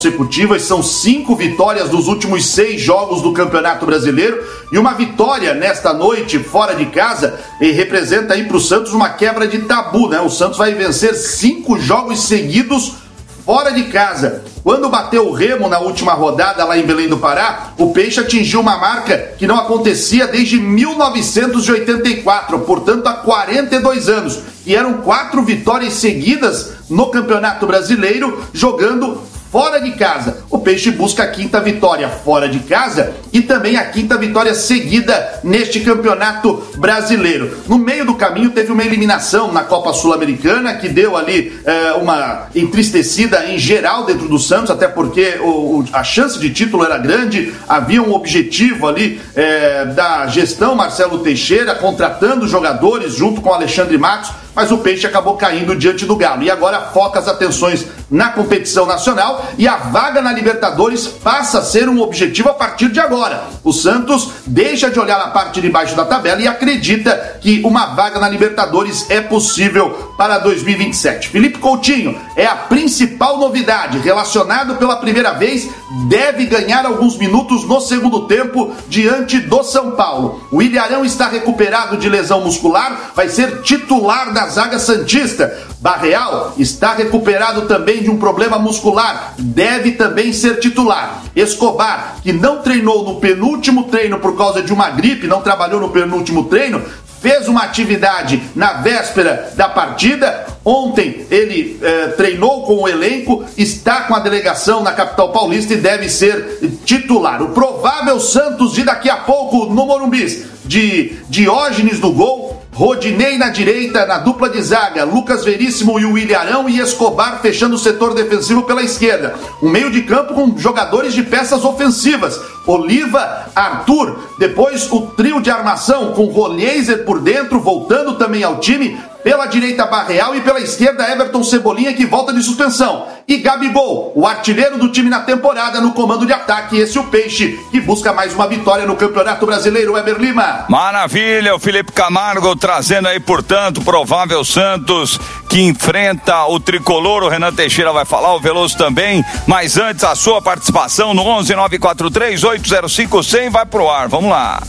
consecutivas, são 5 vitórias nos últimos 6 jogos do Campeonato Brasileiro, e uma vitória nesta noite fora de casa representa aí para o Santos uma quebra de tabu, né? O Santos vai vencer 5 jogos seguidos fora de casa. Quando bateu o Remo na última rodada lá em Belém do Pará, o Peixe atingiu uma marca que não acontecia desde 1984, portanto há 42 anos, e eram 4 vitórias seguidas no Campeonato Brasileiro jogando fora de casa. O Peixe busca a 5ª vitória fora de casa e também a 5ª vitória seguida neste Campeonato Brasileiro. No meio do caminho teve uma eliminação na Copa Sul-Americana que deu ali uma entristecida em geral dentro do Santos, até porque a chance de título era grande, havia um objetivo ali da gestão Marcelo Teixeira, contratando jogadores junto com Alexandre Matos, mas o Peixe acabou caindo diante do Galo. E agora foca as atenções na competição nacional e a vaga na Libertadores passa a ser um objetivo a partir de agora. O Santos deixa de olhar a parte de baixo da tabela e acredita que uma vaga na Libertadores é possível para 2027. Felipe Coutinho é a principal novidade, relacionado pela primeira vez, deve ganhar alguns minutos no segundo tempo diante do São Paulo. O Ilharão está recuperado de lesão muscular, vai ser titular da zaga santista. Barreal está recuperado também de um problema muscular, deve também ser titular. Escobar, que não treinou no penúltimo treino por causa de uma gripe, não trabalhou no penúltimo treino, fez uma atividade na véspera da partida. Ontem ele treinou com o elenco, está com a delegação na capital paulista e deve ser titular. O provável Santos de daqui a pouco no Morumbi, de Diógenes no gol, Rodinei na direita, na dupla de zaga, Lucas Veríssimo e o Ilharão, e Escobar fechando o setor defensivo pela esquerda. Um meio de campo com jogadores de peças ofensivas, Oliva, Arthur, depois o trio de armação com Rolheiser por dentro, voltando também ao time, pela direita Barreal e pela esquerda Everton Cebolinha, que volta de suspensão. E Gabigol, o artilheiro do time na temporada, no comando de ataque. Esse é o Peixe, que busca mais uma vitória no Campeonato Brasileiro. Weber Lima. Maravilha, o Felipe Camargo trazendo aí, portanto, provável Santos que enfrenta o Tricolor. O Renan Teixeira vai falar, o Veloso também. Mas antes, a sua participação no 11-943-805-100 vai pro ar. Vamos lá.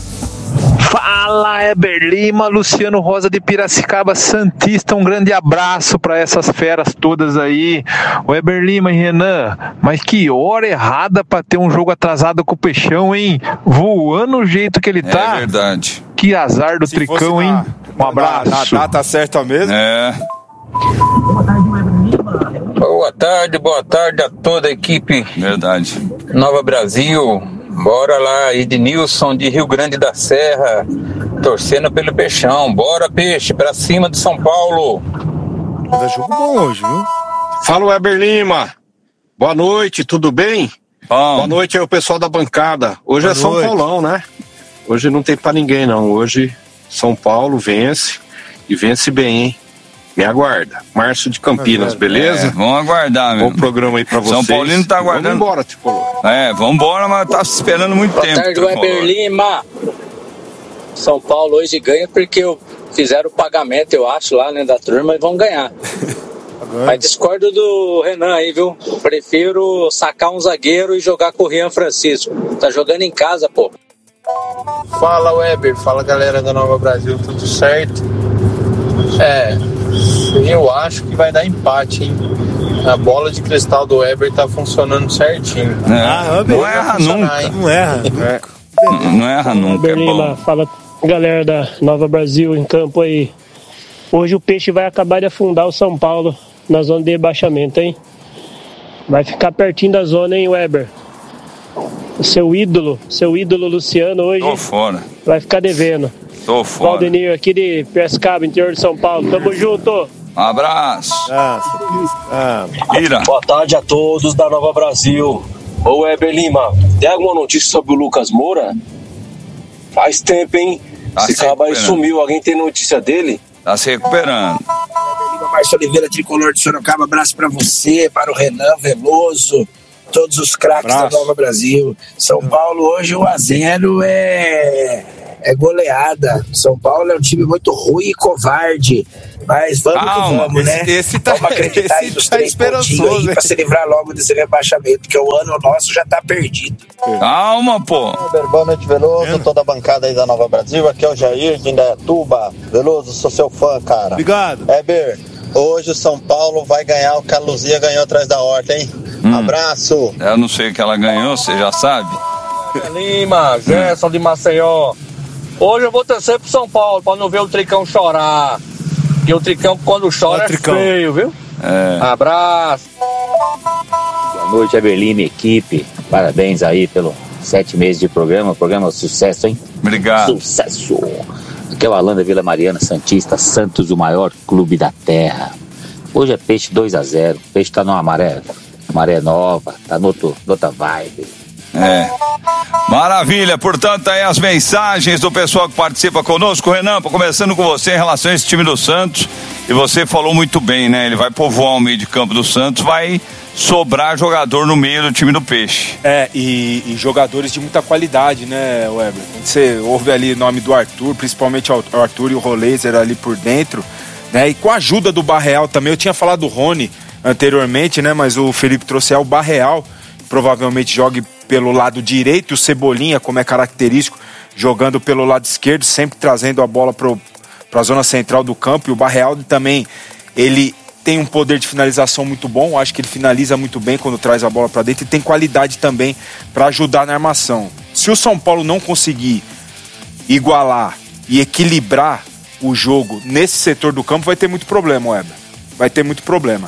Fala, Weber Lima, Luciano Rosa de Piracicaba, Santista, um grande abraço para essas feras todas aí. Weber Lima e Renan, mas que hora errada para ter um jogo atrasado com o Peixão, hein? Voando o jeito que ele tá. É verdade. Que azar do Tricão, hein? Um abraço. Na data certa mesmo? É. Boa tarde a toda a equipe. Verdade. Nova Brasil. Bora lá, Ednilson de Rio Grande da Serra, torcendo pelo Peixão. Bora, Peixe, pra cima de São Paulo. Mas é jogo bom hoje, viu? Fala, Weber Lima. Boa noite, tudo bem? Bom. Boa noite aí o pessoal da bancada. Hoje é São Paulão, né? Hoje não tem pra ninguém, não. Hoje São Paulo vence e vence bem, hein? Me aguarda. Márcio de Campinas, beleza? Vamos aguardar, meu. Bom programa aí pra vocês. São Paulino tá aguardando. Vamos embora, Tricolor. Vamos embora, mas tá esperando muito tempo. Boa tarde, Weber Lima. São Paulo hoje ganha porque fizeram o pagamento, eu acho, lá, né, da turma, e vão ganhar. Mas discordo do Renan aí, viu? Prefiro sacar um zagueiro e jogar com o Rian Francisco. Tá jogando em casa, pô. Fala, Weber. Fala, galera da Nova Brasil. Tudo certo? Eu acho que vai dar empate, hein? A bola de cristal do Weber tá funcionando certinho. Não erra nunca. Não erra. Não erra nunca. É bom. Fala, galera da Nova Brasil em campo aí. Hoje o Peixe vai acabar de afundar o São Paulo na zona de rebaixamento, hein? Vai ficar pertinho da zona, hein, Weber? O seu ídolo Luciano hoje. Tô fora. Vai ficar devendo. Tô fora. Valdenir aqui de Piracicaba, interior de São Paulo. Tamo junto. Abraço. Boa tarde a todos da Nova Brasil. Ô Weber Lima, tem alguma notícia sobre o Lucas Moura? Faz tempo, hein? Esse cabo aí sumiu. Alguém tem notícia dele? Tá se recuperando. Márcio Oliveira, Tricolor de Sorocaba. Abraço pra você, para o Renan Veloso, todos os craques da Nova Brasil. São Paulo hoje 1-0 é goleada. São Paulo é um time muito ruim e covarde. Mas vamos que vamos, né? Vamos acreditar nos 3 pontinhos aí pra se livrar logo desse rebaixamento, porque o ano nosso já tá perdido. Calma, pô. Boa noite, Veloso, toda a bancada aí da Nova Brasil. Aqui é o Jair de Indaiatuba. Veloso, sou seu fã, cara. Obrigado. Heber, hoje o São Paulo vai ganhar o que a Luzia ganhou atrás da horta, hein? Abraço. Eu não sei o que ela ganhou, você já sabe? Lima, Gerson de Maceió. Hoje eu vou torcer pro São Paulo pra não ver o Tricão chorar. Porque o Tricão, quando chora, é feio, viu? Abraço. Boa noite, Eberlima e equipe. Parabéns aí pelo 7 meses de programa. Programa sucesso, hein? Obrigado. Sucesso. Aqui é o Alan da Vila Mariana, Santista, Santos, o maior clube da terra. Hoje é Peixe 2-0. Peixe tá numa maré nova, tá noutra vibe. Maravilha, portanto aí as mensagens do pessoal que participa conosco. Renan, começando com você em relação a esse time do Santos, e você falou muito bem, né? Ele vai povoar o meio de campo do Santos, vai sobrar jogador no meio do time do Peixe. E jogadores de muita qualidade, né, Weber? Quando você ouve ali o nome do Arthur, principalmente o Arthur e o Roleiser ali por dentro, né? E com a ajuda do Barreal também, eu tinha falado do Rony anteriormente, né? Mas o Felipe trouxe o Barreal, provavelmente jogue pelo lado direito, o Cebolinha, como é característico, jogando pelo lado esquerdo, sempre trazendo a bola para a zona central do campo. E o Barreal também, ele tem um poder de finalização muito bom, acho que ele finaliza muito bem quando traz a bola para dentro e tem qualidade também para ajudar na armação. Se o São Paulo não conseguir igualar e equilibrar o jogo nesse setor do campo, vai ter muito problema, Weber. Vai ter muito problema.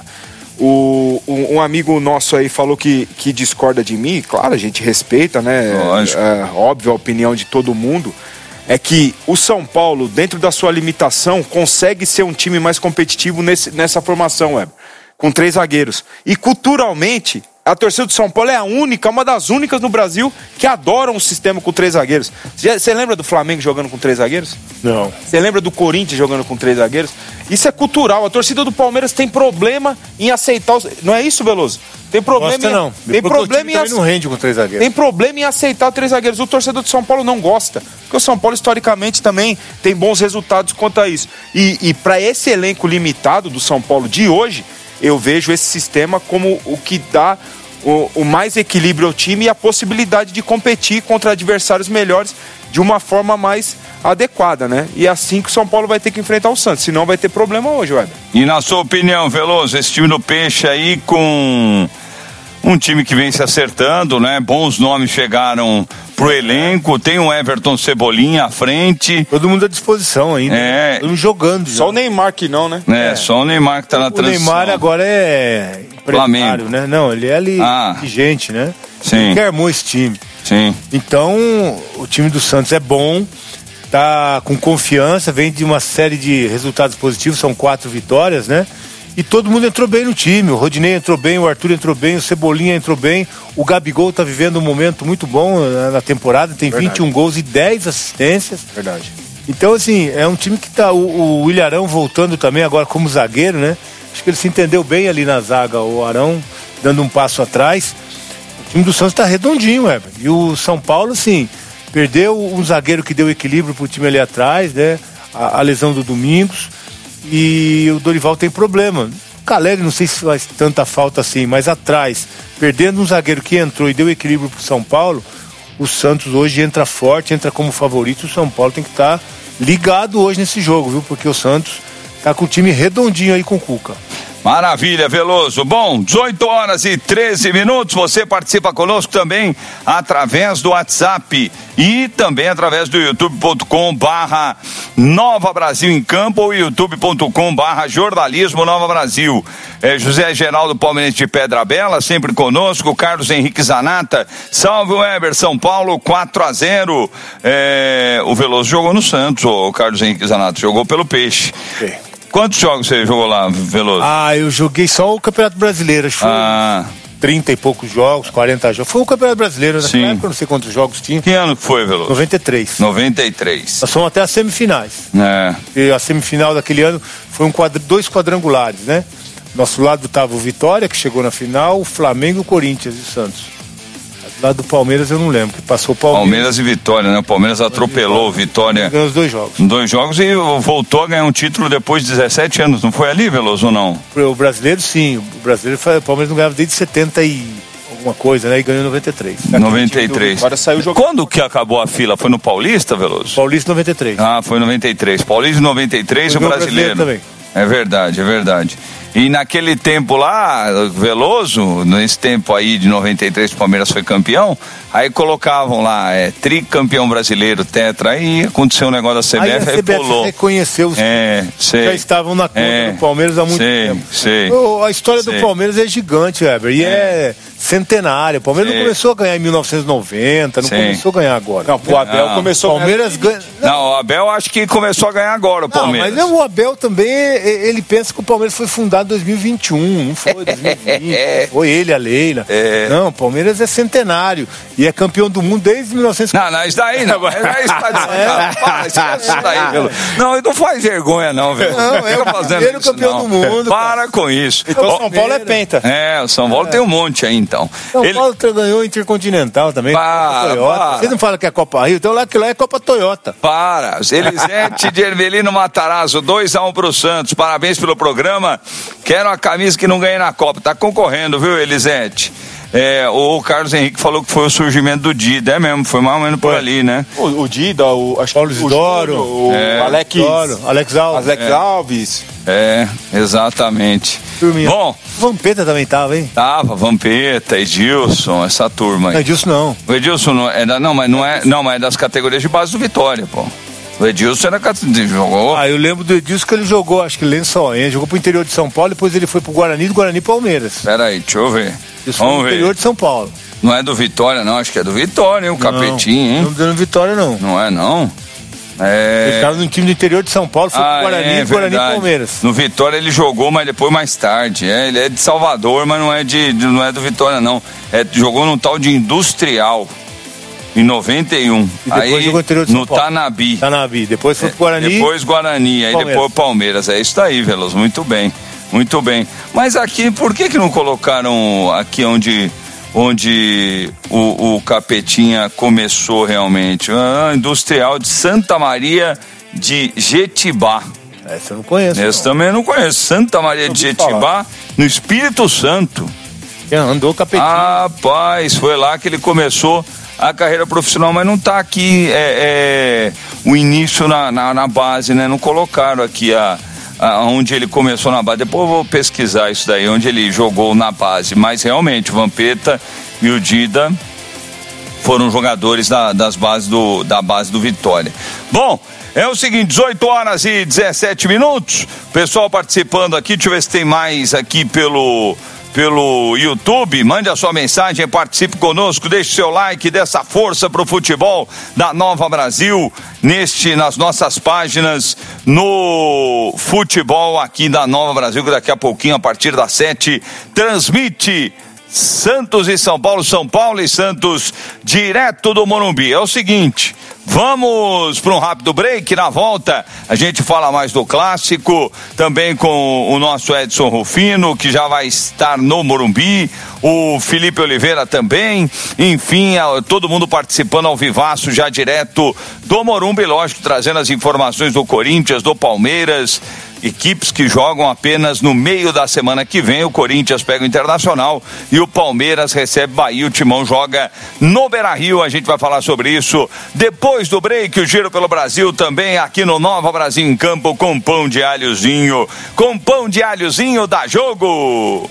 Um amigo nosso aí falou que discorda de mim. Claro, a gente respeita, né? Óbvio, a opinião de todo mundo. É que o São Paulo, dentro da sua limitação, consegue ser um time mais competitivo nessa formação, Weber, com 3 zagueiros. E culturalmente, a torcida do São Paulo é uma das únicas no Brasil que adoram um sistema com 3 zagueiros. Você lembra do Flamengo jogando com 3 zagueiros? Não. Você lembra do Corinthians jogando com 3 zagueiros? Isso é cultural. A torcida do Palmeiras tem problema em aceitar Não é isso, Veloso? Tem problema Tem problema em não rende com 3 zagueiros. Tem problema em aceitar 3 zagueiros. O torcedor do São Paulo não gosta. Porque o São Paulo, historicamente, também tem bons resultados quanto a isso. E para esse elenco limitado do São Paulo de hoje, eu vejo esse sistema como o que dá o mais equilíbrio ao time e a possibilidade de competir contra adversários melhores de uma forma mais adequada, né? E é assim que o São Paulo vai ter que enfrentar o Santos, senão vai ter problema hoje, Weber. E na sua opinião, Veloso, esse time do Peixe aí com um time que vem se acertando, né? Bons nomes chegaram pro elenco, tem o Everton Cebolinha à frente. Todo mundo à disposição ainda. Todo mundo jogando. Só o Neymar que não, né? Só o Neymar que tá na transição. O Neymar agora é Flamengo, né? Não, ele é ali gente, né? Sim. Ele que armou esse time. Sim. Então, o time do Santos é bom, tá com confiança, vem de uma série de resultados positivos, são 4 vitórias, né? E todo mundo entrou bem no time, o Rodinei entrou bem, o Arthur entrou bem, o Cebolinha entrou bem, o Gabigol tá vivendo um momento muito bom na temporada, tem 21 gols e 10 assistências. Verdade. Então, assim, é um time que tá, o Ilharão voltando também agora como zagueiro, né? Acho que ele se entendeu bem ali na zaga, o Arão dando um passo atrás. O time do Santos tá redondinho, Weber. E o São Paulo, assim, perdeu um zagueiro que deu equilíbrio pro time ali atrás, né? A lesão do Domingos. E o Dorival tem problema. O Calegari não sei se faz tanta falta assim, mas atrás, perdendo um zagueiro que entrou e deu equilíbrio pro São Paulo, o Santos hoje entra forte, entra como favorito. O São Paulo tem que estar ligado hoje nesse jogo, viu? Porque o Santos tá com o time redondinho aí com o Cuca. Maravilha, Veloso. Bom, 18h13. Você participa conosco também através do WhatsApp e também através do youtube.com/Nova Brasil em Campo ou youtube.com/Jornalismo Nova Brasil. José Geraldo Palmeirense de Pedra Bela, sempre conosco. Carlos Henrique Zanata. Salve, Weber. São Paulo 4-0. O Veloso jogou no Santos, o Carlos Henrique Zanata jogou pelo Peixe. Okay. Quantos jogos você jogou lá, Veloso? Eu joguei só o Campeonato Brasileiro, acho que foi 30 e poucos jogos, 40 jogos. Foi o Campeonato Brasileiro, naquela época eu não sei quantos jogos tinha. Que ano que foi, Veloso? 93. 93. Nós fomos até as semifinais. E a semifinal daquele ano foi 2 quadrangulares, né? Nosso lado estava o Vitória, que chegou na final, o Flamengo, o Corinthians e o Santos. Lá do Palmeiras eu não lembro, que passou o Palmeiras e Vitória, né? O Palmeiras atropelou o Vitória. Ganhou os 2 jogos. 2 jogos e voltou a ganhar um título depois de 17 anos. Não foi ali, Veloso, ou não? O brasileiro, sim. O brasileiro, o Palmeiras não ganhava desde 70 e alguma coisa, né? E ganhou em 93. 93. Agora saiu jogando. Quando que acabou a fila? Foi no Paulista, Veloso? Paulista 93. Ah, foi 93. Paulista 93 e o brasileiro também. É verdade, é verdade. E naquele tempo lá, Veloso, nesse tempo aí de 93 o Palmeiras foi campeão, aí colocavam lá, tricampeão brasileiro, tetra, aí aconteceu um negócio da CBF, aí a CBF pulou. Reconheceu os que já estavam na conta do Palmeiras há muito tempo. A história do Palmeiras é gigante, Weber, e é centenária. O Palmeiras não começou a ganhar em 1990, não começou a ganhar agora. Não, o Abel começou Palmeiras ganha... Não, o Abel acho que começou a ganhar agora, o Palmeiras. Mas o Abel também, ele pensa que o Palmeiras foi fundado em 2021, não foi 2020, foi ele, a Leila. Não, o Palmeiras é centenário e é campeão do mundo desde 1950. Não, isso daí não. Não, ele não faz vergonha não, velho. Não, é o primeiro campeão do mundo. Para com isso. Então o São Paulo é penta. O São Paulo tem um monte aí, então. São Paulo ganhou o Intercontinental também. Toyota. Você não fala que é Copa Rio, então lá que lá é Copa Toyota. Para. Elisete de Ermelino Matarazzo, 2-1 pro Santos. Parabéns pelo programa. Quero a camisa que não ganhei na Copa. Tá concorrendo, viu, Elisete? O Carlos Henrique falou que foi o surgimento do Dida, é mesmo, foi mais ou menos por ali, né? O Dida, acho que Paulo Isidoro, o Alex Alves. Exatamente. Turminha. Bom, Vampeta também tava, hein? Tava, Vampeta, Edilson, essa turma aí. Não, Edilson não. O Edilson mas é das categorias de base do Vitória, pô. O Edilson jogou. Eu lembro do Edilson que ele jogou, acho que Lençóense, jogou pro interior de São Paulo, depois ele foi pro Guarani, do Guarani Palmeiras. Peraí, deixa eu ver. Isso foi no interior de São Paulo. Não é do Vitória, não, acho que é do Vitória, hein, o Capetinho, hein? Não é do Vitória, não. Não é, não? Ele estava no time do interior de São Paulo, foi pro Guarani, Guarani Palmeiras. No Vitória ele jogou, mas depois mais tarde. Ele é de Salvador, mas não é do Vitória, não. Jogou num tal de Industrial. Em 91. E depois aí jogou interior de São no Paulo. Tanabi. Depois foi pro Guarani. Depois Guarani, aí Palmeiras. depois Palmeiras. É isso daí, Veloso. Muito bem. Muito bem. Mas aqui, por que não colocaram aqui onde o Capetinha começou realmente? Industrial de Santa Maria de Jetibá. Essa eu não conheço. Essa também eu não conheço. Santa Maria de Jetibá, no Espírito Santo. Andou o Capetinha. Rapaz, foi lá que ele começou a carreira profissional, mas não tá aqui o início na base, né? Não colocaram aqui onde ele começou na base. Depois eu vou pesquisar isso daí, onde ele jogou na base. Mas realmente, o Vampeta e o Dida foram jogadores da base do Vitória. Bom, é o seguinte, 18h17. Pessoal participando aqui, deixa eu ver se tem mais aqui pelo YouTube. Mande a sua mensagem, participe conosco, deixe seu like, dê essa força pro futebol da Nova Brasil nas nossas páginas no futebol aqui da Nova Brasil, que daqui a pouquinho, a partir das 7, transmite Santos e São Paulo e Santos, direto do Morumbi. É o seguinte, vamos para um rápido break. Na volta a gente fala mais do clássico, também com o nosso Edson Rufino, que já vai estar no Morumbi, o Felipe Oliveira também, enfim, todo mundo participando ao vivaço, já direto do Morumbi, lógico, trazendo as informações do Corinthians, do Palmeiras, equipes que jogam apenas no meio da semana que vem. O Corinthians pega o Internacional e o Palmeiras recebe Bahia. O Timão joga no Beira-Rio. A gente vai falar sobre isso depois do break. O Giro pelo Brasil também aqui no Nova Brasil em Campo, com pão de alhozinho. Com pão de alhozinho dá jogo.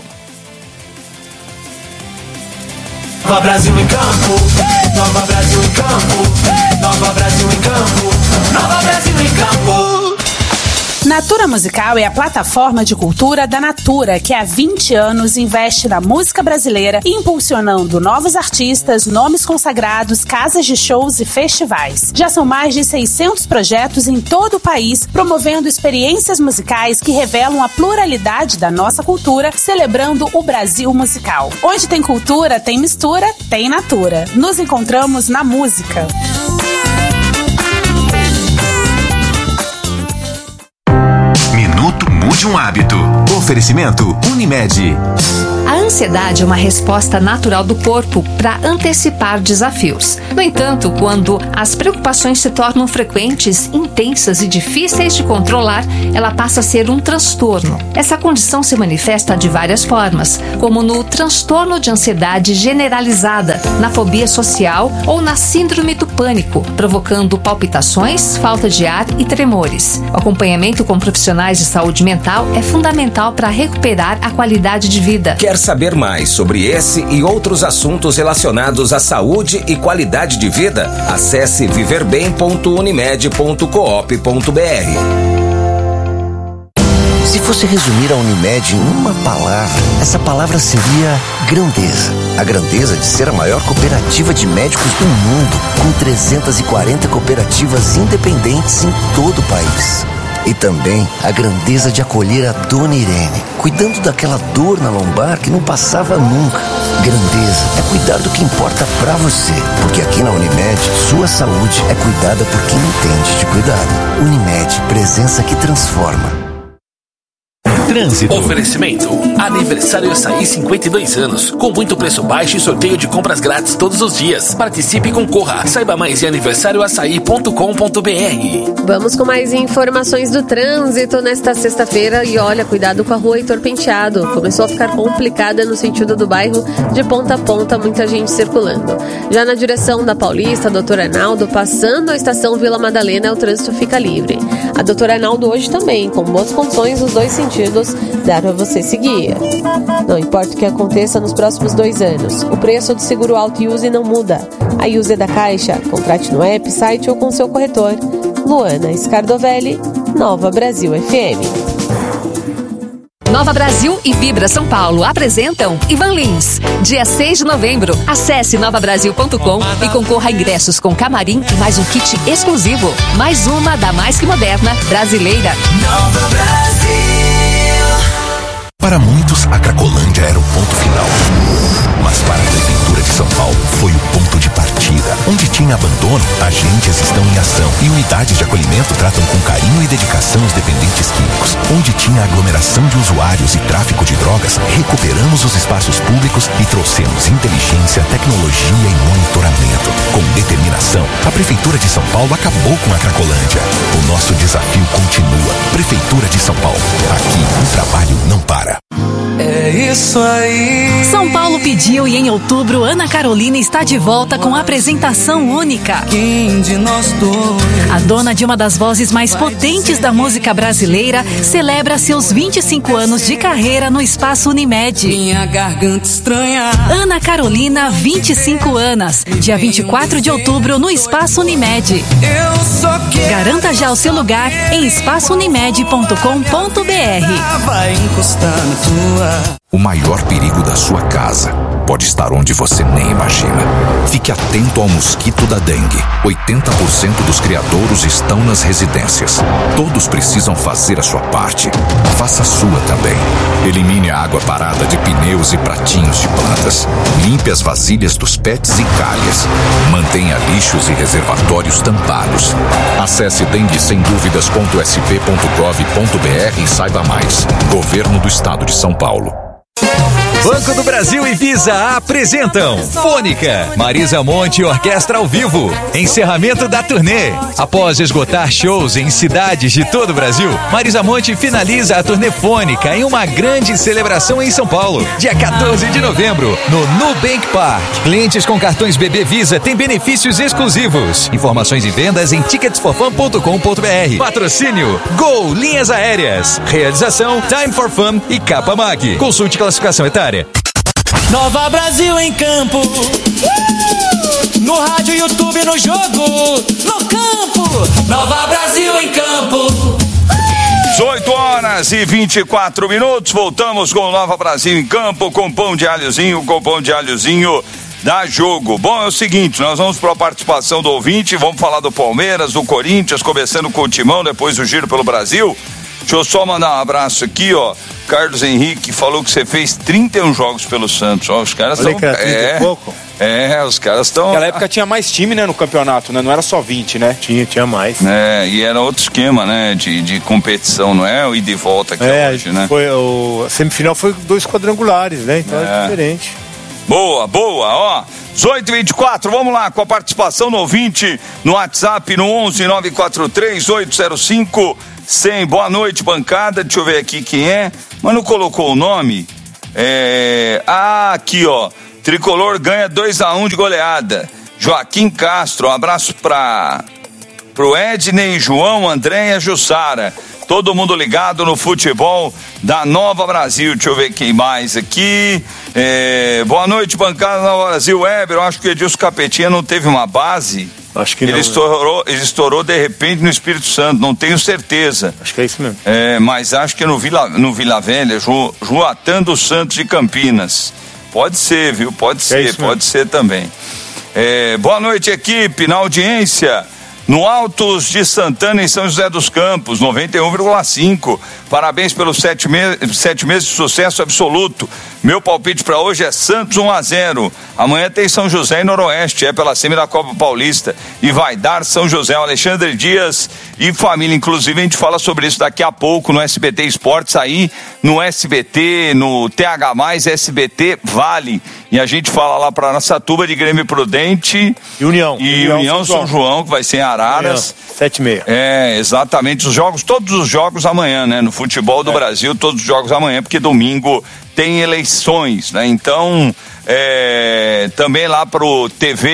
Nova Brasil em campo, Nova Brasil em campo, Nova Brasil em campo, Nova Brasil em campo. Natura Musical é a plataforma de cultura da Natura, que há 20 anos investe na música brasileira, impulsionando novos artistas, nomes consagrados, casas de shows e festivais. Já são mais de 600 projetos em todo o país, promovendo experiências musicais que revelam a pluralidade da nossa cultura, celebrando o Brasil musical. Onde tem cultura, tem mistura, tem Natura. Nos encontramos na música. Minuto Mude um Hábito. Oferecimento Unimed. A ansiedade é uma resposta natural do corpo para antecipar desafios. No entanto, quando as preocupações se tornam frequentes, intensas e difíceis de controlar, ela passa a ser um transtorno. Essa condição se manifesta de várias formas, como no transtorno de ansiedade generalizada, na fobia social ou na síndrome do pânico, provocando palpitações, falta de ar e tremores. O acompanhamento com profissionais de saúde mental é fundamental para recuperar a qualidade de vida. Quer saber mais sobre esse e outros assuntos relacionados à saúde e qualidade de vida? Acesse viverbem.unimed.coop.br. Se fosse resumir a Unimed em uma palavra, essa palavra seria grandeza. A grandeza de ser a maior cooperativa de médicos do mundo, com 340 cooperativas independentes em todo o país. E também a grandeza de acolher a Dona Irene, cuidando daquela dor na lombar que não passava nunca. Grandeza é cuidar do que importa pra você, porque aqui na Unimed, sua saúde é cuidada por quem entende de cuidado. Unimed, presença que transforma. Trânsito. Oferecimento. Aniversário Açaí 52 anos. Com muito preço baixo e sorteio de compras grátis todos os dias. Participe e concorra. Saiba mais em aniversarioaçaí.com.br. Vamos com mais informações do trânsito nesta sexta-feira. E olha, cuidado com a rua Heitor Penteado. Começou a ficar complicada no sentido do bairro, de ponta a ponta, muita gente circulando. Já na direção da Paulista, Dr. Arnaldo, passando a estação Vila Madalena, o trânsito fica livre. A Dr. Arnaldo hoje também, com boas condições nos dois sentidos, dá para você seguir. Não importa o que aconteça nos próximos 2 anos, o preço do seguro auto Use não muda. A Use é da Caixa. Contrate no app, site ou com seu corretor. Luana Scardovelli, Nova Brasil FM. Nova Brasil e Vibra São Paulo apresentam Ivan Lins. Dia 6 de novembro, acesse novabrasil.com e concorra a ingressos com camarim e mais um kit exclusivo. Mais uma da mais que moderna brasileira. Nova Brasil. Para muitos, a Cracolândia era o ponto final. Mas para a Prefeitura de São Paulo, foi o ponto de partida. Onde tinha abandono, agentes estão em ação. E unidades de acolhimento tratam com carinho e dedicação os dependentes químicos. Onde tinha aglomeração de usuários e tráfico de drogas, recuperamos os espaços públicos e trouxemos inteligência, tecnologia e monitoramento. Com determinação, a Prefeitura de São Paulo acabou com a Cracolândia. O nosso desafio continua. Prefeitura de São Paulo. Aqui, o trabalho não para. É isso aí. São Paulo pediu e em outubro Ana Carolina está de volta com apresentação única. Quem de nós dois? A dona de uma das vozes mais potentes da música brasileira celebra seus 25 anos de carreira no Espaço Unimed. Minha garganta estranha. Ana Carolina, 25 anos. Dia 24 de outubro no Espaço Unimed. Eu só quero. Garanta já o seu lugar em espaçounimed.com.br. Vai encostar na tua. O maior perigo da sua casa pode estar onde você nem imagina. Fique atento ao mosquito da dengue. 80% dos criadouros estão nas residências. Todos precisam fazer a sua parte. Faça a sua também. Elimine a água parada de pneus e pratinhos de plantas. Limpe as vasilhas dos pets e calhas. Mantenha lixos e reservatórios tampados. Acesse denguessemduvidas.sp.gov.br e saiba mais. Governo do Estado de São Paulo. Banco do Brasil e Visa apresentam Fônica, Marisa Monte e Orquestra ao vivo. Encerramento da turnê. Após esgotar shows em cidades de todo o Brasil, Marisa Monte finaliza a turnê Fônica em uma grande celebração em São Paulo. Dia 14 de novembro, no Nubank Park. Clientes com cartões BB Visa têm benefícios exclusivos. Informações e vendas em ticketsforfun.com.br. Patrocínio Gol Linhas Aéreas. Realização Time for Fun e Capa Mag. Consulte classificação etária. Nova Brasil em campo. No rádio, YouTube, no jogo, no campo. Nova Brasil em campo. 18h24. Voltamos com Nova Brasil em campo, com pão de alhozinho, dá jogo. Bom, é o seguinte, nós vamos para a participação do ouvinte, vamos falar do Palmeiras, do Corinthians, começando com o Timão, depois o giro pelo Brasil. Deixa eu só mandar um abraço aqui, ó. Carlos Henrique falou que você fez 31 jogos pelo Santos. Ó, os caras são. Os caras estão... Naquela época tinha mais time, né, no campeonato, né? Não era só 20, né? Tinha mais. E era outro esquema, né, de competição, não é o ida e volta que é hoje, né? A semifinal foi 2 quadrangulares, né? Então é diferente. Boa, ó. 18h24, vamos lá com a participação no ouvinte no WhatsApp no 11-943-805-100. Boa noite, bancada. Deixa eu ver aqui quem é. Mas não colocou o nome? Aqui, ó. Tricolor ganha 2-1 de goleada. Joaquim Castro, um abraço pro Ednei, João, Andréia, Jussara. Todo mundo ligado no futebol da Nova Brasil. Deixa eu ver quem mais aqui. Boa noite, bancada da Nova Brasil. Weber, eu acho que o Edilson Capetinha não teve uma base. Acho que ele estourou de repente no Espírito Santo, não tenho certeza. Acho que é isso mesmo. Mas acho que no Vila Velha, Joatan dos Santos de Campinas. Pode ser, viu? Pode ser também. Boa noite, equipe, na audiência. No Altos de Santana, em São José dos Campos, 91,5. Parabéns pelos 7 meses de sucesso absoluto. Meu palpite para hoje é Santos 1-0. Amanhã tem São José e Noroeste, pela semi da Copa Paulista. E vai dar São José, o Alexandre Dias e família. Inclusive, a gente fala sobre isso daqui a pouco no SBT Esportes, aí no SBT, no TH+, SBT Vale. E a gente fala lá para Araçatuba de Grêmio Prudente e União São João, que vai ser em Araras. 7h30. Exatamente, todos os jogos amanhã, né? No futebol do Brasil, todos os jogos amanhã, porque domingo tem eleições, né? Então, também lá pro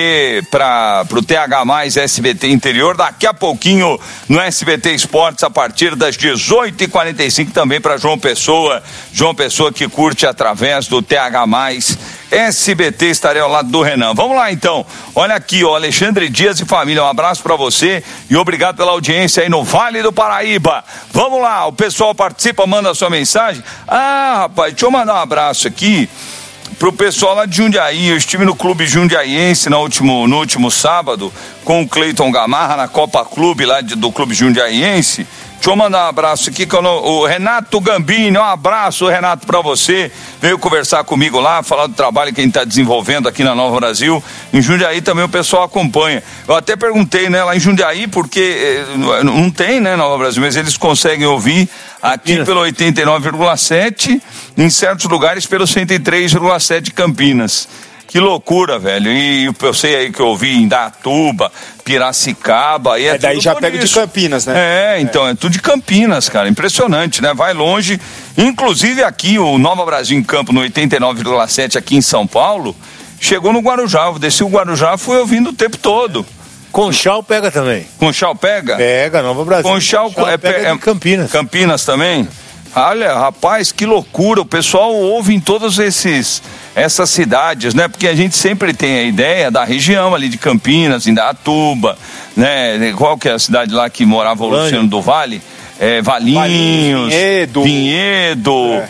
TH+, SBT Interior, daqui a pouquinho no SBT Esportes, a partir das 18h45, também para João Pessoa que curte através do TH+, SBT, estarei ao lado do Renan. Vamos lá então, olha aqui, ó, Alexandre Dias e família, um abraço para você e obrigado pela audiência aí no Vale do Paraíba. Vamos lá, o pessoal participa, manda a sua mensagem. Rapaz, deixa eu mandar um abraço aqui pro pessoal lá de Jundiaí. Eu estive no Clube Jundiaiense no último sábado com o Cleiton Gamarra na Copa Clube lá do Clube Jundiaiense. Deixa eu mandar um abraço aqui com o Renato Gambini. Um abraço, Renato, para você. Veio conversar comigo lá, falar do trabalho que a gente está desenvolvendo aqui na Nova Brasil. Em Jundiaí também o pessoal acompanha. Eu até perguntei, né, lá em Jundiaí, porque não tem, né, Nova Brasil, mas eles conseguem ouvir aqui pelo 89,7, em certos lugares pelo 103,7 de Campinas. Que loucura, velho. E eu sei aí que eu ouvi em Indaiatuba, Piracicaba. E daí já pega de Campinas, né? Então, é tudo de Campinas, cara. Impressionante, né? Vai longe. Inclusive aqui, o Nova Brasil em Campo, no 89,7 aqui em São Paulo, chegou no Guarujá. Eu desci o Guarujá, fui ouvindo o tempo todo. Conchal pega também. Conchal pega? Pega, Nova Brasil. Conchal pega de Campinas. Campinas também? Olha, rapaz, que loucura. O pessoal ouve em todas essas cidades, né? Porque a gente sempre tem a ideia da região ali de Campinas, Indaiatuba, né? Qual que é a cidade lá que morava o Luciano do Vale? Valinhos, Vinhedo.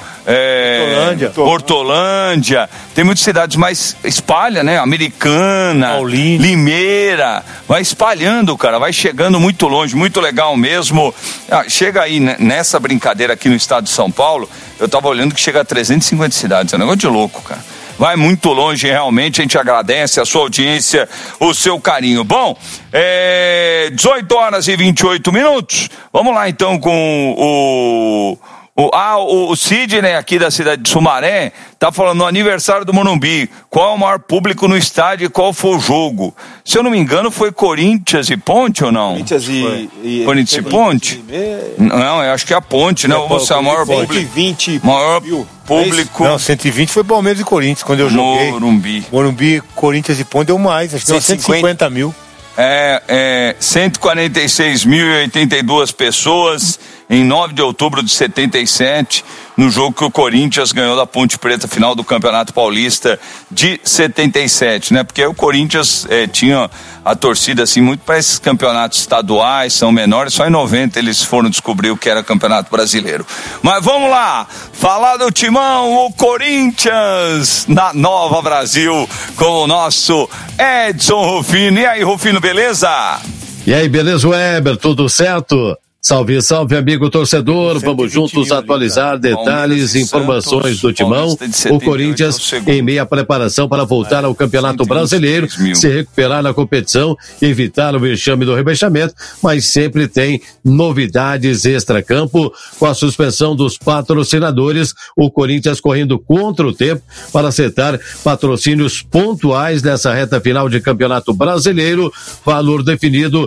Hortolândia, tem muitas cidades, mais espalha, né? Americana, Limeira, vai espalhando, cara, vai chegando muito longe, muito legal mesmo. Chega aí, né, nessa brincadeira aqui no estado de São Paulo, eu tava olhando que chega a 350 cidades, é um negócio de louco, cara. Vai muito longe, realmente, a gente agradece a sua audiência, o seu carinho. Bom, 18h28. Vamos lá então com o Sidney aqui da cidade de Sumaré tá falando no aniversário do Morumbi, qual é o maior público no estádio e qual foi o jogo. Se eu não me engano foi Corinthians e Ponte ou não? Corinthians e Ponte? Não, eu acho que é a Ponte, né? Você é o maior público. 120 maior público. Não, 120 foi Palmeiras e Corinthians quando eu joguei. Morumbi, Corinthians e Ponte deu mais, acho que deu 150 mil. 146.082 pessoas em 9 de outubro de 77, no jogo que o Corinthians ganhou da Ponte Preta, final do Campeonato Paulista de 77, né? Porque o Corinthians tinha a torcida assim muito para esses campeonatos estaduais, são menores, só em 90 eles foram descobrir o que era Campeonato Brasileiro. Mas vamos lá, falar do Timão, o Corinthians na Nova Brasil, com o nosso Edson Rufino. E aí, Rufino, beleza? E aí, beleza, Weber, tudo certo? Salve, salve, amigo torcedor. Vamos juntos atualizar detalhes e informações do Timão. O Corinthians em meia preparação para voltar ao Campeonato Brasileiro, se recuperar na competição, evitar o vexame do rebaixamento, mas sempre tem novidades extracampo. Com a suspensão dos patrocinadores, o Corinthians correndo contra o tempo para acertar patrocínios pontuais nessa reta final de Campeonato Brasileiro. Valor definido,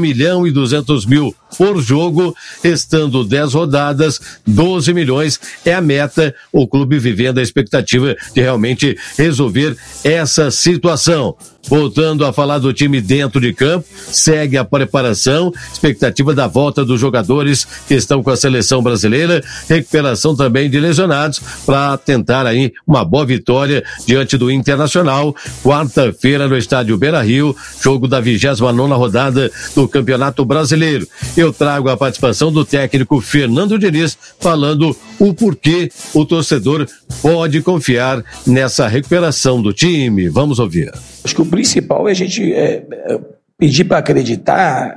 1.200.000 por jogo, restando 10 rodadas, 12 milhões é a meta, o clube vivendo a expectativa de realmente resolver essa situação. Voltando a falar do time dentro de campo, segue a preparação, expectativa da volta dos jogadores que estão com a seleção brasileira, recuperação também de lesionados para tentar aí uma boa vitória diante do Internacional, quarta-feira no estádio Beira-Rio, jogo da 29ª rodada do Campeonato Brasileiro. Eu trago a participação do técnico Fernando Diniz falando o porquê o torcedor pode confiar nessa recuperação do time. Vamos ouvir. Acho que o principal é a gente pedir para acreditar.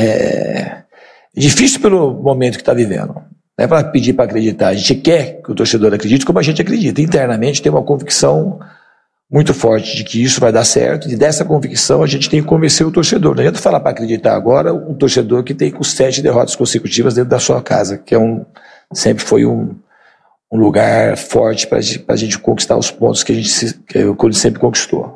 É difícil pelo momento que está vivendo. Não é para pedir para acreditar. A gente quer que o torcedor acredite como a gente acredita. Internamente tem uma convicção muito forte de que isso vai dar certo, e dessa convicção a gente tem que convencer o torcedor. Não adianta falar para acreditar agora um torcedor que tem com 7 derrotas consecutivas dentro da sua casa, que sempre foi um lugar forte para a gente conquistar os pontos que o Corinthians sempre conquistou.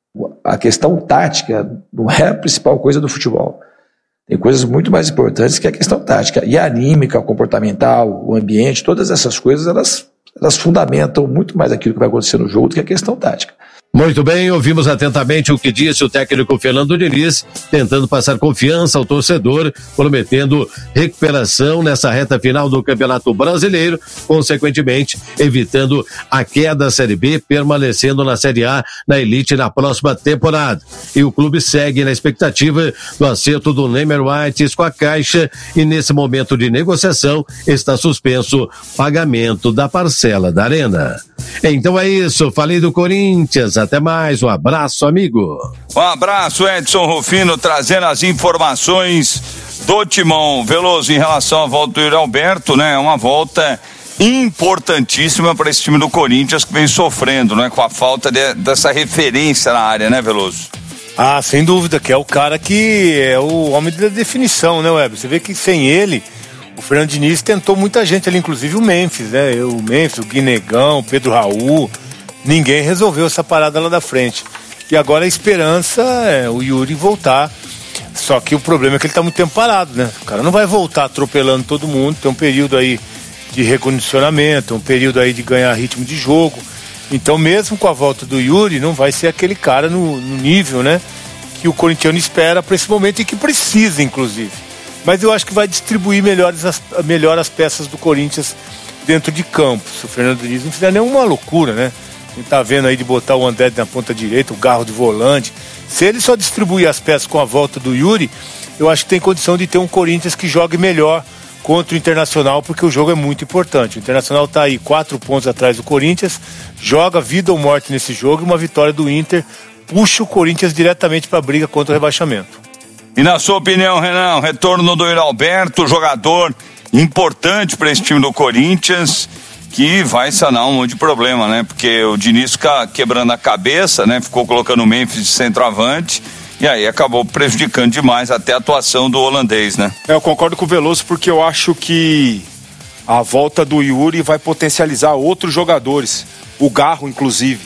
A questão tática não é a principal coisa do futebol. Tem coisas muito mais importantes que a questão tática. E a anímica, comportamental, o ambiente, todas essas coisas, elas fundamentam muito mais aquilo que vai acontecer no jogo do que a questão tática. Muito bem, ouvimos atentamente o que disse o técnico Fernando Diniz, tentando passar confiança ao torcedor, prometendo recuperação nessa reta final do Campeonato Brasileiro, consequentemente evitando a queda da Série B, permanecendo na Série A, na elite na próxima temporada. E o clube segue na expectativa do acerto do Neymar White com a Caixa, e nesse momento de negociação está suspenso pagamento da parcela da Arena. Então é isso, falei do Corinthians, até mais, um abraço, amigo. Um abraço, Edson Rufino, trazendo as informações do Timão. Veloso, em relação à volta do Yuri Alberto, né, é uma volta importantíssima para esse time do Corinthians que vem sofrendo, né, com a falta dessa referência na área, né, Veloso? Ah, sem dúvida, que é o cara que é o homem da definição, né, Weber? Você vê que sem ele, o Fernando Diniz tentou muita gente ali, inclusive o Memphis, né? O Memphis, o Guinegão, o Pedro Raul, ninguém resolveu essa parada lá da frente. E agora a esperança é o Yuri voltar, só que o problema é que ele tá muito tempo parado, né? O cara não vai voltar atropelando todo mundo, tem um período aí de recondicionamento, um período aí de ganhar ritmo de jogo. Então mesmo com a volta do Yuri, não vai ser aquele cara no nível, né, que o corintiano espera para esse momento e que precisa, inclusive. Mas eu acho que vai distribuir melhor as peças do Corinthians dentro de campo. Se o Fernando Diniz não fizer nenhuma loucura, né? A gente tá vendo aí de botar o André na ponta direita, o Garro de volante. Se ele só distribuir as peças com a volta do Yuri, eu acho que tem condição de ter um Corinthians que jogue melhor contra o Internacional, porque o jogo é muito importante. O Internacional tá aí 4 pontos atrás do Corinthians, joga vida ou morte nesse jogo, e uma vitória do Inter puxa o Corinthians diretamente para a briga contra o rebaixamento. E na sua opinião, Renan, o retorno do Yuri Alberto, jogador importante para esse time do Corinthians, que vai sanar um monte de problema, né? Porque o Diniz fica quebrando a cabeça, né? Ficou colocando o Memphis de centroavante, e aí acabou prejudicando demais até a atuação do holandês, né? Eu concordo com o Veloso, porque eu acho que a volta do Yuri vai potencializar outros jogadores. O Garro, inclusive.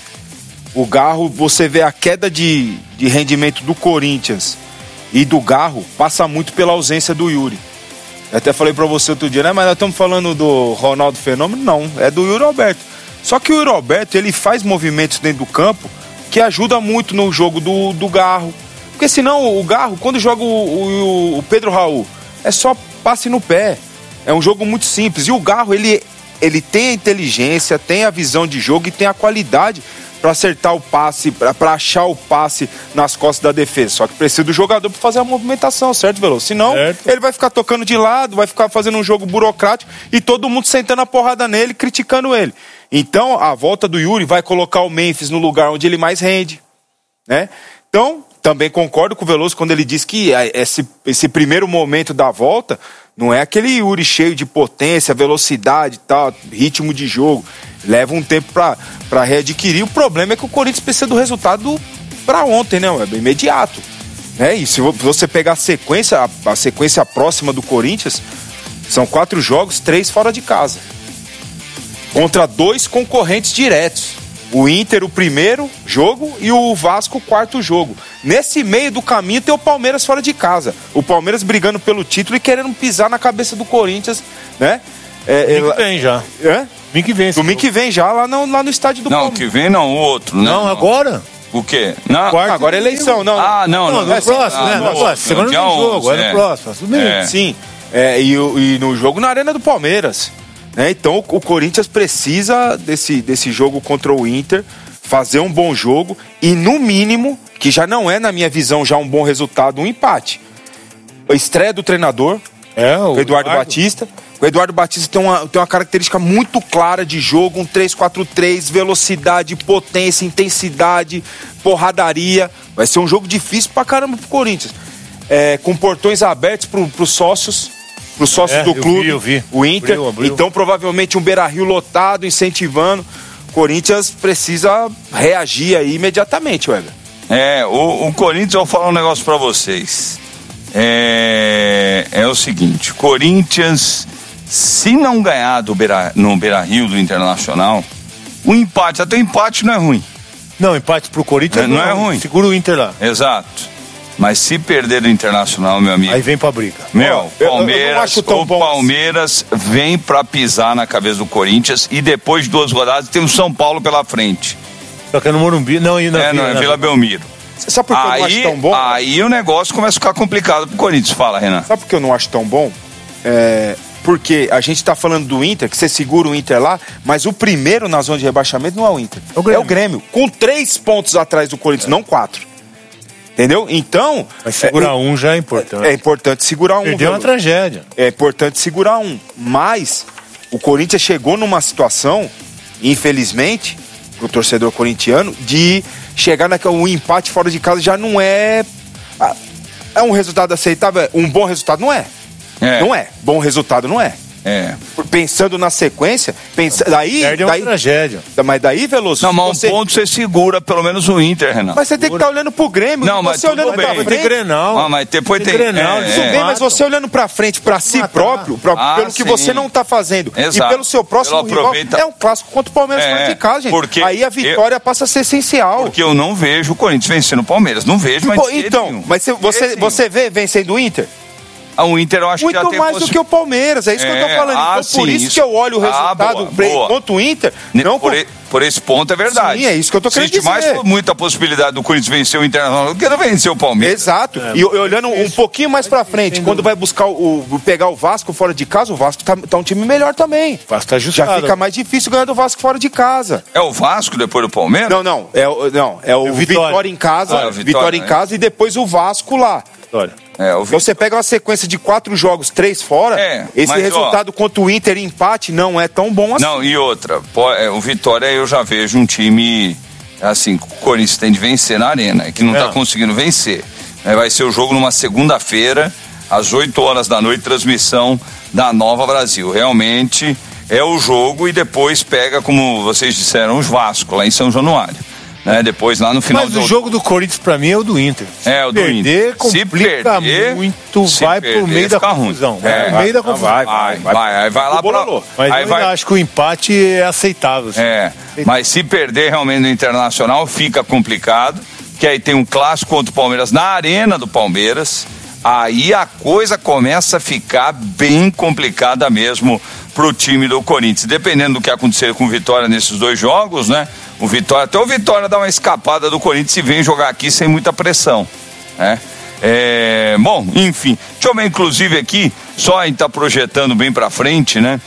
O Garro, você vê a queda de rendimento do Corinthians e do Garro passa muito pela ausência do Yuri. Eu até falei pra você outro dia, né? Mas nós estamos falando do Ronaldo Fenômeno? Não, é do Yuri Alberto. Só que o Yuri Alberto, ele faz movimentos dentro do campo que ajuda muito no jogo do Garro. Porque senão o Garro, quando joga o Pedro Raul, é só passe no pé. É um jogo muito simples. E o Garro, ele tem a inteligência, tem a visão de jogo e tem a qualidade para acertar o passe, para achar o passe nas costas da defesa. Só que precisa do jogador para fazer a movimentação, certo, Veloso? Senão, ele vai ficar tocando de lado, vai ficar fazendo um jogo burocrático e todo mundo sentando a porrada nele, criticando ele. Então, a volta do Yuri vai colocar o Memphis no lugar onde ele mais rende, né? Então, também concordo com o Veloso quando ele diz que esse primeiro momento da volta Não é aquele Yuri cheio de potência, velocidade e tal, ritmo de jogo. Leva um tempo pra readquirir. O problema é que o Corinthians precisa do resultado pra ontem, né? É imediato. Né? E se você pegar a sequência próxima do Corinthians, são 4 jogos, 3 fora de casa. Contra 2 concorrentes diretos. O Inter, o primeiro jogo, e o Vasco, o quarto jogo. Nesse meio do caminho tem o Palmeiras fora de casa. O Palmeiras brigando pelo título e querendo pisar na cabeça do Corinthians, né? Domingo que vem já. Domingo que vem já, lá no estádio do Palmeiras. Não, que vem não, o outro, né? Não, agora. O quê? Não, agora é eleição, não. Não, no próximo, né? No próximo. Segunda no jogo, é no próximo. Sim. E no jogo na Arena do Palmeiras. Né? Então o Corinthians precisa desse jogo contra o Inter, fazer um bom jogo e, no mínimo, que já não é, na minha visão, já um bom resultado, um empate. A estreia do treinador, o Eduardo Batista. O Eduardo Batista tem uma característica muito clara de jogo, um 3-4-3, velocidade, potência, intensidade, porradaria. Vai ser um jogo difícil pra caramba pro Corinthians. Com portões abertos pros sócios do clube, eu vi. O Inter. Abriu. Então, provavelmente, um Beira-Rio lotado, incentivando. O Corinthians precisa reagir aí imediatamente, Weber. O Corinthians, eu vou falar um negócio pra vocês. É o seguinte, Corinthians, se não ganhar no Beira-Rio do Internacional, o empate, até o empate não é ruim. Não, empate pro Corinthians não é ruim. Segura o Inter lá. Exato. Mas se perder do Internacional, meu amigo... Aí vem pra briga. O Palmeiras vem pra pisar na cabeça do Corinthians e depois de 2 rodadas tem o São Paulo pela frente. Só que é no Morumbi, não, e na Vila Belmiro. Sabe por que eu não acho tão bom? Aí o negócio começa a ficar complicado pro Corinthians. Fala, Renan. Sabe por que eu não acho tão bom? Porque a gente tá falando do Inter, que você segura o Inter lá, mas o primeiro na zona de rebaixamento não é o Inter. É o Grêmio. Com 3 pontos atrás do Corinthians, não 4. Entendeu? Então... Mas segurar um já é importante. É importante segurar um. Perdeu uma tragédia. É importante segurar um. Mas o Corinthians chegou numa situação, infelizmente, pro torcedor corintiano, de chegar um empate fora de casa já não é... É um resultado aceitável? Um bom resultado não é. Não é. Bom resultado não é. Pensando na sequência, perde uma tragédia. Mas daí, Veloso... Não, mas um ponto você segura pelo menos o Inter, Renan. Mas você tem que estar olhando pro Grêmio. Não, mas você olhando pra frente. Tem Grenal. Mas depois tem Grenal. Tudo bem, mas você olhando pra frente, pra si próprio, pelo que você não tá fazendo, e pelo seu próximo rival, é um clássico contra o Palmeiras fora de casa, gente. Porque aí a vitória passa a ser essencial. Porque eu não vejo o Corinthians vencendo o Palmeiras. Não vejo, mas... Então, mas você vê vencendo o Inter? O Inter eu acho que já tem muito mais do que o Palmeiras, é isso que eu tô falando. Então, por isso que eu olho o resultado contra o Inter. Não por esse ponto é verdade. Sim, é isso que eu tô querendo dizer. Existe mais muita possibilidade do Corinthians vencer o Internacional do que não vencer o Palmeiras. Exato. E olhando um pouquinho mais pra frente, quando vai buscar pegar o Vasco fora de casa, o Vasco tá um time melhor também. O Vasco tá ajustado. Já fica mais difícil ganhar do Vasco fora de casa. É o Vasco depois do Palmeiras? Não. É o Vitória em casa. Vitória em casa e depois o Vasco lá. Então você pega uma sequência de 4 jogos, 3 fora, esse resultado contra o Inter empate não é tão bom assim. Não, e outra, o Vitória eu já vejo um time, assim, o Corinthians tem de vencer na arena, que não tá conseguindo vencer. Vai ser o jogo numa segunda-feira, às 8 horas da noite, transmissão da Nova Brasil. Realmente é o jogo e depois pega, como vocês disseram, os Vasco, lá em São Januário. Depois lá no final. Mas o jogo do Corinthians pra mim é o do Inter. O do Inter. Se complica muito, vai pro meio da confusão. Vai pro meio da confusão. Vai lá pra... Mas eu ainda acho que o empate é aceitável. Mas se perder realmente no Internacional fica complicado, que aí tem um clássico contra o Palmeiras na arena do Palmeiras, aí a coisa começa a ficar bem complicada mesmo pro time do Corinthians. Dependendo do que acontecer com o Vitória nesses 2 jogos, né? Até o Vitória dá uma escapada do Corinthians e vem jogar aqui sem muita pressão, né? Bom, enfim, deixa eu ver inclusive aqui, só a gente tá projetando bem pra frente, né?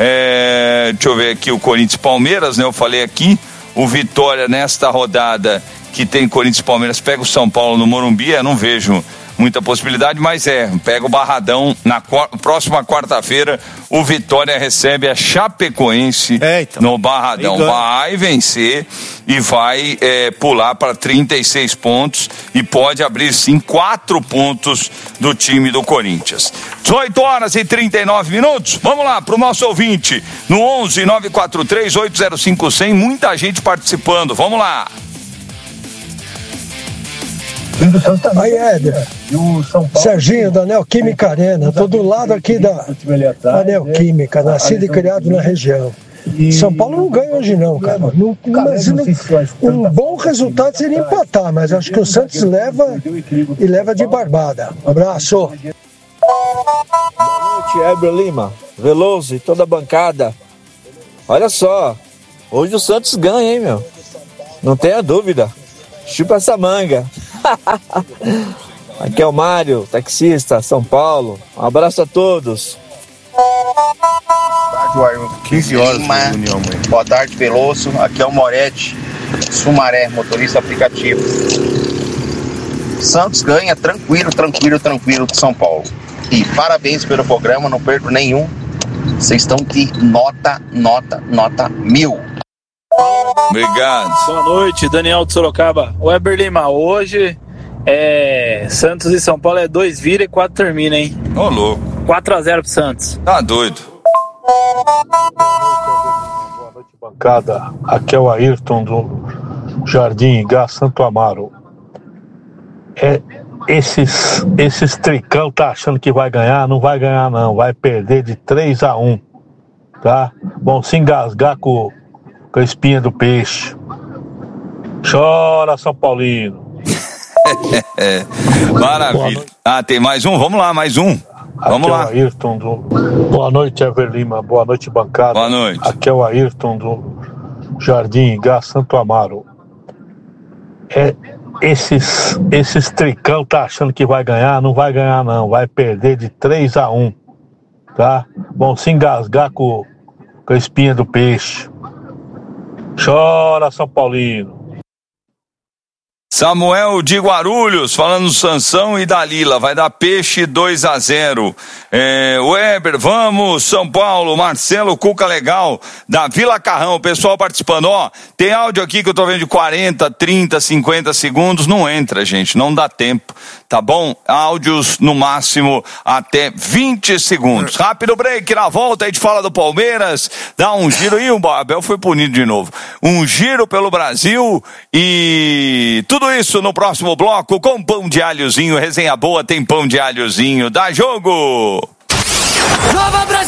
Deixa eu ver aqui o Corinthians Palmeiras, né? Eu falei aqui, o Vitória nesta rodada que tem Corinthians Palmeiras pega o São Paulo no Morumbi, eu não vejo muita possibilidade, mas pega o Barradão na próxima quarta-feira. O Vitória recebe a Chapecoense no Barradão. Vai vencer e vai pular para 36 pontos e pode abrir sim 4 pontos do time do Corinthians. 18 horas e 39 minutos. Vamos lá para o nosso ouvinte no 11 943 805 100. Muita gente participando. Vamos lá. Aí, Éder, Serginho, da Neoquímica Arena, tô do lado aqui da Neoquímica, nascido e criado na região. São Paulo não ganha hoje não, cara. Um bom resultado seria empatar, mas acho que o Santos leva de barbada. Um abraço. Boa noite, Heber Lima, Veloso e toda a bancada. Olha só, hoje o Santos ganha, hein, meu? Não tenha dúvida. Chupa essa manga. Aqui é o Mário, taxista, São Paulo. Um abraço a todos. Boa tarde, 15 horas. Boa tarde, Veloso. Aqui é o Moretti, Sumaré, motorista aplicativo. Santos ganha tranquilo de São Paulo. E parabéns pelo programa, não perco nenhum. Vocês estão de nota 1000. Obrigado. Boa noite, Daniel de Sorocaba. Weber Lima, hoje Santos e São Paulo 2 vira e 4 termina, hein? Ô, louco. 4-0 pro Santos. Tá doido. Boa noite, bancada. Aqui é o Ayrton do Jardim Igá, Santo Amaro. Esses tricão tá achando que vai ganhar? Não vai ganhar não, vai perder de 3-1, tá? Vão se engasgar com a espinha do peixe. Chora, São Paulino. Maravilha. Tem mais um? Vamos lá, mais um. Vamos lá. Aqui é o Ayrton do... Boa noite, Ever Lima. Boa noite, bancada. Boa noite. Aqui é o Ayrton do Jardim Igá, Santo Amaro. Esses tricão tá achando que vai ganhar? Não vai ganhar não, vai perder de 3-1, tá? Vão se engasgar com a espinha do peixe. Chora, São Paulino. Samuel de Guarulhos, falando do Sansão e Dalila, vai dar peixe 2-0. Weber, vamos, São Paulo, Marcelo Cuca Legal, da Vila Carrão, o pessoal participando, tem áudio aqui que eu tô vendo de 40, 30, 50 segundos, não entra, gente, não dá tempo, tá bom? Áudios no máximo até 20 segundos. Rápido break, na volta a gente fala do Palmeiras, dá um giro, e o Abel foi punido de novo, um giro pelo Brasil e tudo isso no próximo bloco com pão de alhozinho, resenha boa, tem pão de alhozinho, dá jogo!